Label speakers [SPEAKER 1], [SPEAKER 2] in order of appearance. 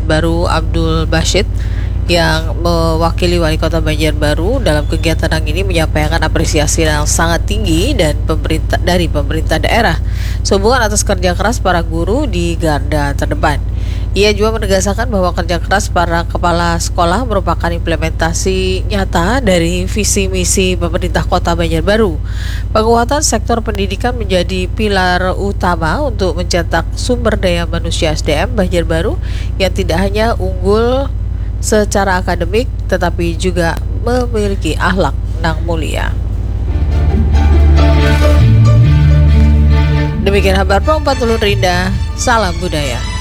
[SPEAKER 1] Banjarbaru Abdul Basyid yang mewakili Wali Kota Banjarbaru dalam kegiatan ini menyampaikan apresiasi yang sangat tinggi dan dari pemerintah daerah sehubungan atas kerja keras para guru di garda terdepan. Ia juga menegaskan bahwa kerja keras para kepala sekolah merupakan implementasi nyata dari visi misi pemerintah Kota Banjarbaru. Penguatan sektor pendidikan menjadi pilar utama untuk mencetak sumber daya manusia SDM Banjarbaru yang tidak hanya unggul secara akademik tetapi juga memiliki akhlak yang mulia. Demikian kabar Pro 40 Rinda, salam budaya.